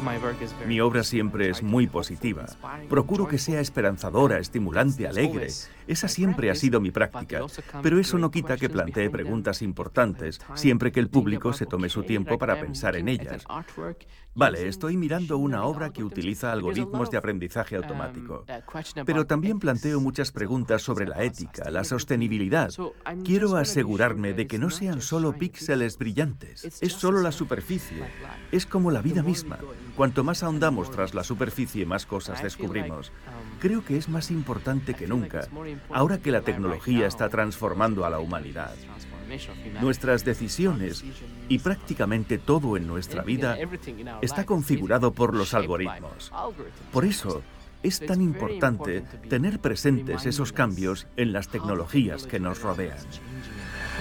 Mi obra siempre es muy positiva. Procuro que sea esperanzadora, estimulante, alegre. Esa siempre ha sido mi práctica. Pero eso no quita que plantee preguntas importantes, siempre que el público se tome su tiempo para pensar en ellas. Vale, estoy mirando una obra que utiliza algoritmos de aprendizaje automático. Pero también planteo muchas preguntas sobre la ética, la sostenibilidad. Quiero asegurarme de que no sean solo píxeles brillantes. Es solo la superficie. Es como la vida misma. Cuanto más ahondamos tras la superficie, más cosas descubrimos. Creo que es más importante que nunca, ahora que la tecnología está transformando a la humanidad. Nuestras decisiones y prácticamente todo en nuestra vida está configurado por los algoritmos. Por eso, es tan importante tener presentes esos cambios en las tecnologías que nos rodean.